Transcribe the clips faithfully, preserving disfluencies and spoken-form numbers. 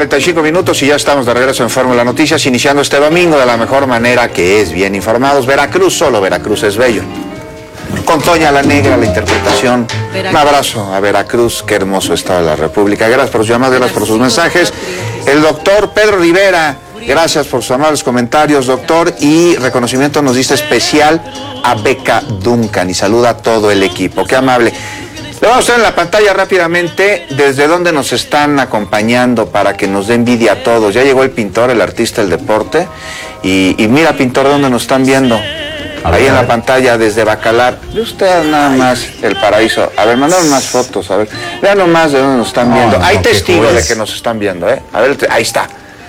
cuarenta y cinco minutos y ya estamos de regreso en Fórmula Noticias, iniciando este domingo de la mejor manera, que es bien informados. Veracruz, solo Veracruz es bello. Con Toña la Negra, la interpretación. Veracruz. Un abrazo a Veracruz, qué hermoso estado de la República. Gracias por sus llamadas, gracias por sus mensajes. El doctor Pedro Rivera, gracias por sus amables comentarios, doctor. Y reconocimiento nos dice especial a Beca Duncan y saluda a todo el equipo. Qué amable. Le vamos a mostrar en la pantalla rápidamente desde dónde nos están acompañando para que nos dé envidia a todos. Ya llegó el pintor, el artista del deporte. Y, y mira, pintor, ¿dónde nos están viendo? A Ahí ver, en la pantalla desde Bacalar. Ve usted nada más el paraíso. A ver, mandaron más fotos, a ver. Vean nomás de dónde nos están viendo. No, Hay no, testigos de que nos están viendo, ¿eh? A ver, ahí está.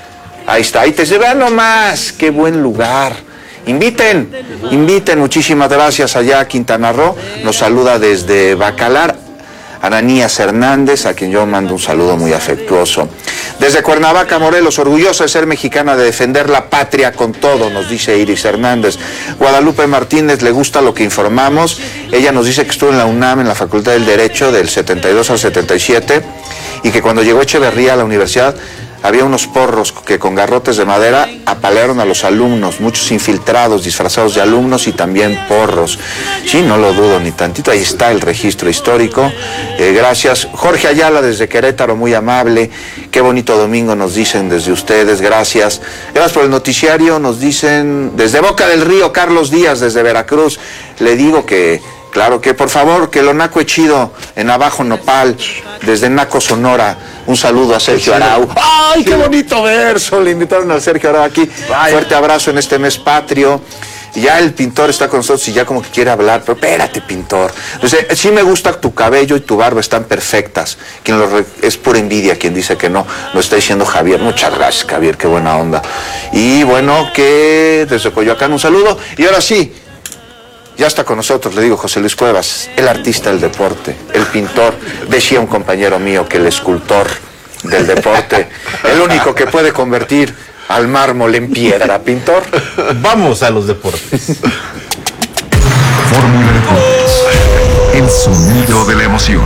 Ahí está. Ahí te vean nomás. Qué buen lugar. Inviten, inviten. Muchísimas gracias allá a Quintana Roo. Nos saluda desde Bacalar Ananías Hernández, a quien yo mando un saludo muy afectuoso. Desde Cuernavaca, Morelos, orgullosa de ser mexicana, de defender la patria con todo, nos dice Iris Hernández. Guadalupe Martínez, le gusta lo que informamos. Ella nos dice que estuvo en la UNAM, en la Facultad del Derecho, del setenta y dos al setenta y siete, y que cuando llegó Echeverría a la universidad, había unos porros que con garrotes de madera apalearon a los alumnos, muchos infiltrados, disfrazados de alumnos y también porros. Sí, no lo dudo ni tantito, ahí está el registro histórico. Eh, gracias. Jorge Ayala desde Querétaro, muy amable. Qué bonito domingo nos dicen desde ustedes, gracias. Gracias por el noticiario, nos dicen desde Boca del Río, Carlos Díaz desde Veracruz. Le digo que, claro que por favor, que lo naco es chido en Abajo Nopal, desde Naco, Sonora. Un saludo a Sergio Arau. ¡Ay, qué bonito verso! Le invitaron a Sergio Arau aquí. Vaya. Fuerte abrazo en este mes patrio. Ya el pintor está con nosotros y ya como que quiere hablar, pero espérate, pintor. Entonces, sí me gusta tu cabello y tu barba, están perfectas. Quien lo re... Es pura envidia quien dice que no. Lo está diciendo Javier. Muchas gracias, Javier, qué buena onda. Y bueno, que desde Coyoacán un saludo. Y ahora sí, ya está con nosotros, le digo, José Luis Cuevas, el artista del deporte, el pintor. Decía un compañero mío que el escultor del deporte, el único que puede convertir al mármol en piedra, pintor. Vamos a los deportes. Fórmula Deportes, el sonido de la emoción.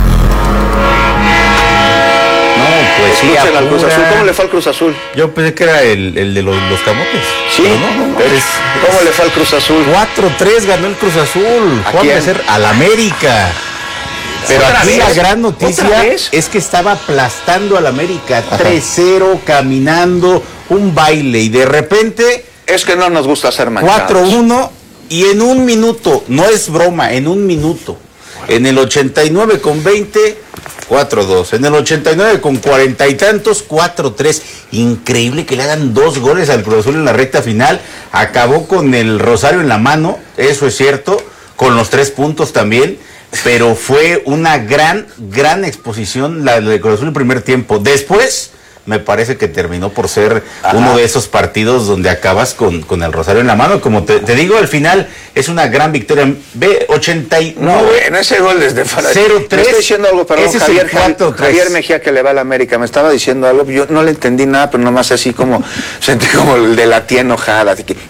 Pues sí, al Cruz Azul. ¿Cómo le fue al Cruz Azul? Yo pensé que era el, el de los, los camotes. Sí, no, no, es, ¿cómo le fue al Cruz Azul? cuatro tres ganó el Cruz Azul. ¿A Juan quién? Becerra, al América. Pero aquí la gran noticia es que estaba aplastando al América tres cero, caminando, un baile, y de repente... Es que no nos gusta hacer manchados. cuatro uno, y en un minuto, no es broma, en un minuto. En el ochenta y nueve con veinte... cuatro dos, en el ochenta y nueve con cuarenta y tantos, cuatro tres. Increíble que le hagan dos goles al Cruz Azul en la recta final. Acabó con el rosario en la mano, eso es cierto, con los tres puntos también, pero fue una gran, gran exposición la de Cruz Azul en el primer tiempo. Después, me parece que terminó por ser Ajá. uno de esos partidos donde acabas con, con el rosario en la mano. Como te, te digo, al final es una gran victoria. Ve, ochenta y nueve. No, bueno, ese gol desde fuera. cero tres. Me estoy diciendo algo, perdón, ese Javier, es el cuatro tres. Javier Mejía, que le va a la América, me estaba diciendo algo, yo no le entendí nada, pero nomás así como, sentí como el de la tía enojada, así que,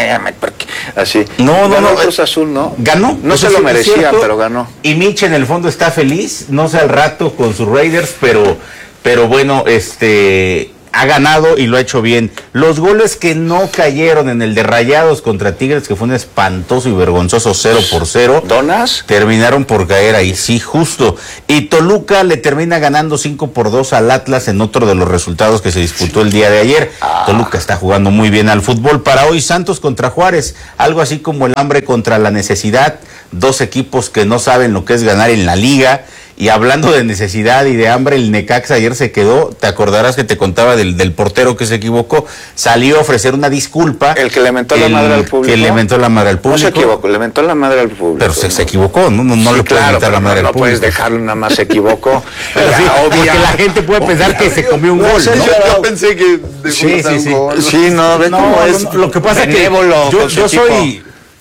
así. No, no, ganó no. Cruz Azul, ¿no? Ganó. No se lo merecía, cierto, pero ganó. Y Mitch en el fondo está feliz, no sé al rato con sus Raiders, pero, pero bueno, este... ha ganado y lo ha hecho bien. Los goles que no cayeron en el de Rayados contra Tigres, que fue un espantoso y vergonzoso cero por cero. ¿Donas? Terminaron por caer ahí, sí, justo. Y Toluca le termina ganando cinco por dos al Atlas en otro de los resultados que se disputó el día de ayer. Ah. Toluca está jugando muy bien al fútbol. Para hoy, Santos contra Juárez, algo así como el hambre contra la necesidad. Dos equipos que no saben lo que es ganar en la liga. Y hablando de necesidad y de hambre, el Necaxa ayer se quedó, te acordarás que te contaba del, del portero que se equivocó, salió a ofrecer una disculpa. El que le mentó la madre al público. Que le mentó la madre al público. No se equivocó, le mentó la madre al público. Pero se, se equivocó, no, no, no sí, le puedes claro, mentar la madre no, al no público. No puedes dejarlo, nada más se equivocó. Pero sí, porque la gente puede pensar obvio, que se comió un no, gol, ¿no? ¿no? Yo pensé que sí, sí, sí. Gol. Sí, no, ve no, cómo no, es. no, lo que pasa es que yo, yo soy...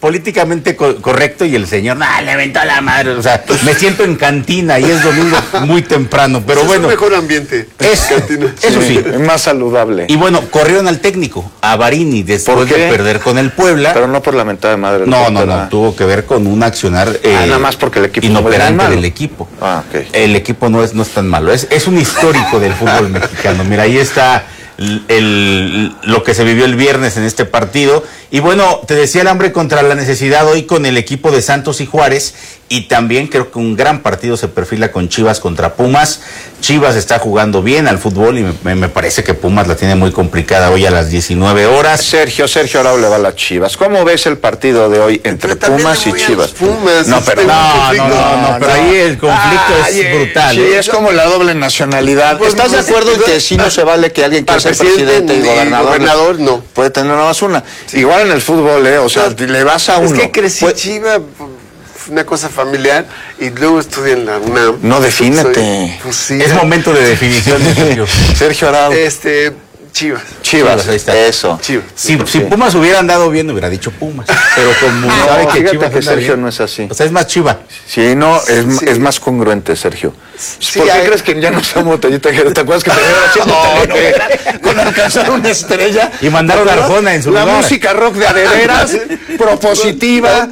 políticamente co correcto y el señor, nah, le aventó a la madre. O sea, me siento en cantina y es domingo muy temprano, pero es bueno. Es un mejor ambiente. Es, eso sí. Es más saludable. Y bueno, corrieron al técnico, a Varini, después de perder con el Puebla. Pero no por la mentada de madre. No, no, no, tuvo que ver con un accionar eh, ah, nada más porque el equipo inoperante del equipo. Ah, okay. El equipo no es, no es tan malo, es, es un histórico del fútbol mexicano. Mira, ahí está el, el, lo que se vivió el viernes en este partido. Y bueno, te decía el hambre contra la necesidad hoy con el equipo de Santos y Juárez, y también creo que un gran partido se perfila con Chivas contra Pumas. Chivas está jugando bien al fútbol y me, me parece que Pumas la tiene muy complicada hoy a las diecinueve horas. Sergio, Sergio Arau le va a las Chivas. ¿Cómo ves el partido de hoy entre Pumas y Chivas? Pumas, no, pero no, no, no, no, pero ahí el conflicto ah, es yeah, brutal. Sí, ¿eh? es como la doble nacionalidad. Pues, ¿Estás pues, de acuerdo en que sí no se vale que alguien que sea presidente y gobernador, gobernador no puede tener nada más una? Sí. Igual en el fútbol, ¿eh? O sea, no, le vas a uno. Es que crecí pues, Chiva, una cosa familiar, y luego estudié en la UNAM. No, defínete. Pues, sí, es momento de definición de Sergio. Sergio Arau. Este, Chivas. Chivas, Chivas ahí está. Eso. Chivas. Si, sí. si Pumas hubiera andado bien, hubiera dicho Pumas. Pero como no, sabe que fíjate Chivas que Sergio bien, no es así. O sea, es más Chiva. Sí, no, es, sí. es más congruente, Sergio. Sí, ¿Por qué hay... crees que ya no estamos botellita? ¿Te acuerdas que te vieron haciendo telenovela con alcanzar una estrella? Y mandaron a Arjona en su La lugar. música rock de adeveras, propositiva.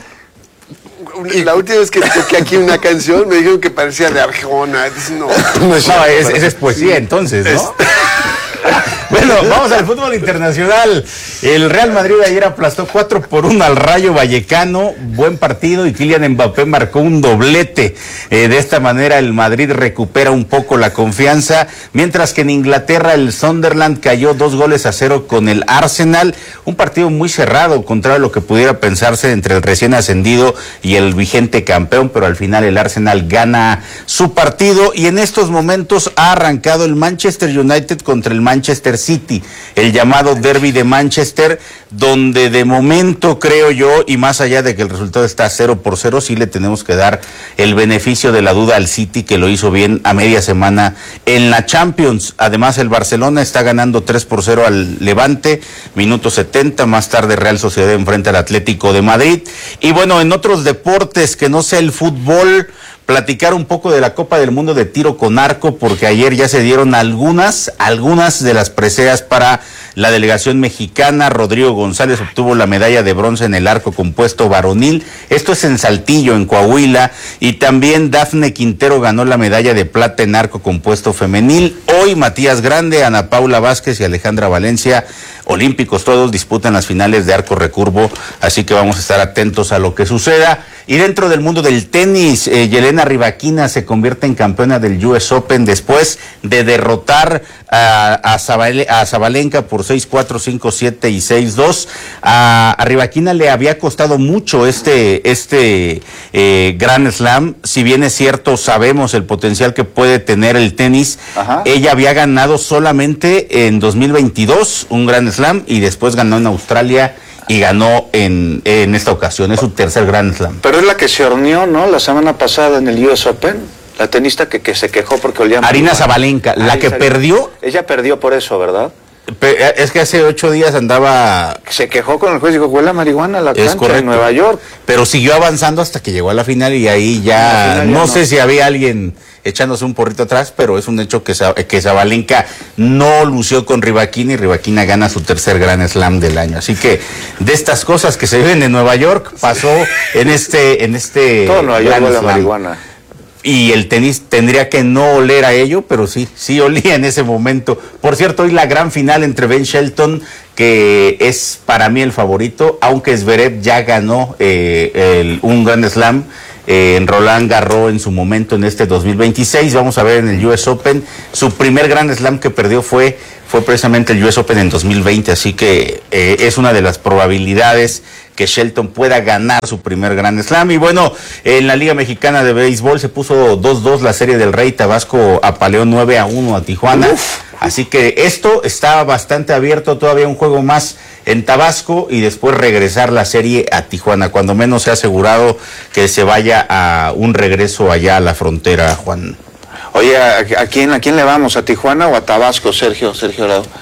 La última vez que toqué aquí una canción me dijeron que parecía de Arjona. No, no, es, no es, esa es poesía entonces, ¿no? Bueno, vamos al fútbol internacional. El Real Madrid ayer aplastó cuatro por uno al Rayo Vallecano. Buen partido y Kylian Mbappé marcó un doblete. Eh, de esta manera el Madrid recupera un poco la confianza, mientras que en Inglaterra el Sunderland cayó dos goles a cero con el Arsenal. Un partido muy cerrado, contrario a lo que pudiera pensarse entre el recién ascendido y el vigente campeón, pero al final el Arsenal gana su partido y en estos momentos ha arrancado el Manchester United contra el Manchester City, el llamado derbi de Manchester, donde de momento creo yo, y más allá de que el resultado está cero por cero, sí le tenemos que dar el beneficio de la duda al City, que lo hizo bien a media semana en la Champions. Además el Barcelona está ganando tres por cero al Levante, minuto setenta, más tarde Real Sociedad enfrenta al Atlético de Madrid. Y bueno, en otros deportes que no sea el fútbol, platicar un poco de la Copa del Mundo de tiro con arco, porque ayer ya se dieron algunas, algunas de las preseas para la delegación mexicana. Rodrigo González obtuvo la medalla de bronce en el arco compuesto varonil. Esto es en Saltillo, en Coahuila. Y también Dafne Quintero ganó la medalla de plata en arco compuesto femenil. Hoy Matías Grande, Ana Paula Vázquez y Alejandra Valencia, olímpicos todos, disputan las finales de arco recurvo, así que vamos a estar atentos a lo que suceda. Y dentro del mundo del tenis, eh, Yelena Rybakina se convierte en campeona del U S Open después de derrotar a, a, Zabale, a Zabalenka por seis cuatro, cinco siete y seis dos. A, a Rybakina le había costado mucho este, este eh, Grand Slam, si bien es cierto, sabemos el potencial que puede tener el tenis. Ajá. Ella había ganado solamente en dos mil veintidós un Grand Slam y después ganó en Australia y ganó en, en esta ocasión, es su tercer Grand Slam. Pero es la que se horneó, ¿no? La semana pasada en el U S Open, la tenista que, que se quejó porque olía... Arina Zabalenka, la que perdió... Ella perdió por eso, ¿verdad? Es que hace ocho días andaba... Se quejó con el juez y dijo, huele a marihuana la es cancha en Nueva York. Pero siguió avanzando hasta que llegó a la final y ahí ya... No, ya no sé si había alguien echándose un porrito atrás, pero es un hecho que, que Zabalenka no lució con Rybakina y Rybakina gana su tercer Grand Slam del año. Así que de estas cosas que se viven en Nueva York, pasó en este... En este todo Nueva York huele a marihuana. Y el tenis tendría que no oler a ello, pero sí, sí olía en ese momento. Por cierto, hoy la gran final entre Ben Shelton, que es para mí el favorito, aunque Zverev ya ganó eh, el, un Grand Slam eh, en Roland Garros en su momento en este dos mil veintiséis. Vamos a ver en el U S Open. Su primer Grand Slam que perdió fue, fue precisamente el U S Open en dos mil veinte, así que eh, es una de las probabilidades que Shelton pueda ganar su primer Grand Slam. Y bueno, en la Liga Mexicana de Béisbol se puso dos dos la Serie del Rey. Tabasco apaleó nueve a uno a Tijuana. Uf. Así que esto está bastante abierto, todavía un juego más en Tabasco y después regresar la serie a Tijuana. Cuando menos se ha asegurado que se vaya a un regreso allá a la frontera, Juan. Oye, ¿a, a quién a quién le vamos? ¿A Tijuana o a Tabasco, Sergio? Sergio Arau.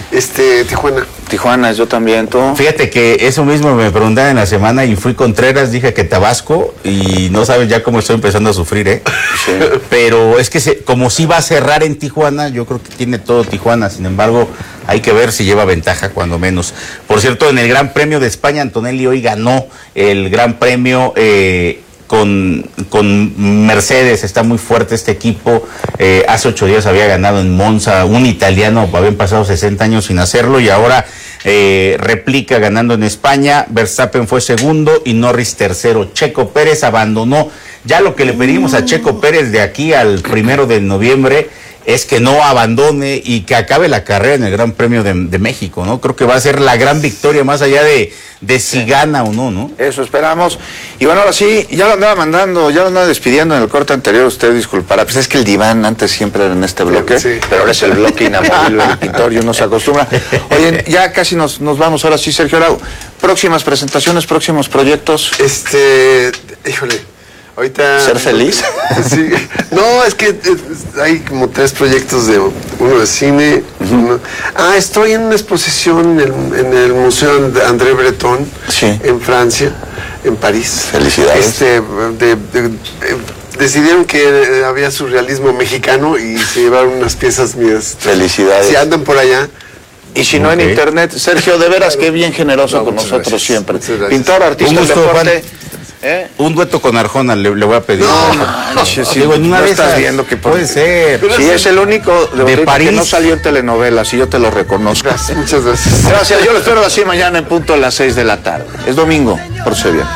Este, Tijuana. Tijuana, yo también, ¿tú? Fíjate que eso mismo me preguntaron en la semana y fui Contreras, dije que Tabasco y no sabes ya cómo estoy empezando a sufrir, ¿eh? Sí. Pero es que se, como si va a cerrar en Tijuana, yo creo que tiene todo Tijuana, sin embargo, hay que ver si lleva ventaja cuando menos. Por cierto, en el Gran Premio de España, Antonelli hoy ganó el Gran Premio eh, con, con Mercedes, está muy fuerte este equipo. Eh, hace ocho días había ganado en Monza, un italiano, habían pasado sesenta años sin hacerlo y ahora eh, replica ganando en España. Verstappen fue segundo y Norris tercero. Checo Pérez abandonó. Ya lo que le pedimos a Checo Pérez de aquí al primero de noviembre es que no abandone y que acabe la carrera en el Gran Premio de, de México, ¿no? Creo que va a ser la gran victoria más allá de, de si gana o no, ¿no? Eso esperamos. Y bueno, ahora sí, ya lo andaba mandando, ya lo andaba despidiendo en el corte anterior, usted disculpará, pues es que el diván antes siempre era en este bloque, Sí. pero ahora es el bloque inamovible del pintor y uno se acostumbra. Oye, ya casi nos, nos vamos, ahora sí, Sergio Arau. Próximas presentaciones, próximos proyectos. Este, híjole, ahorita... ¿Ser feliz? Sí. No, es que eh, hay como tres proyectos, de uno de cine. uno- Ah, estoy en una exposición en el, en el Museo de André Breton, Sí. en Francia, en París. Felicidades. Este, de- de- eh, decidieron que eh, había surrealismo mexicano y se llevaron unas piezas mías. Felicidades. Si andan por allá. Y si no Ok. en internet, Sergio, de veras que bien generoso No, con muchas nosotros gracias. siempre. Muchas gracias. Pintor, artista, Un gusto, deporte. Juan. ¿Eh? Un dueto con Arjona le, le voy a pedir. No, manches, sí, Digo, en una no de estás esas viendo que por- puede ser. Sí, es el único de, De ahorita París. que no salió en telenovelas y yo te lo reconozco. Gracias, muchas gracias. Gracias, yo lo espero así mañana en punto a las seis de la tarde. Es domingo, por ser bien.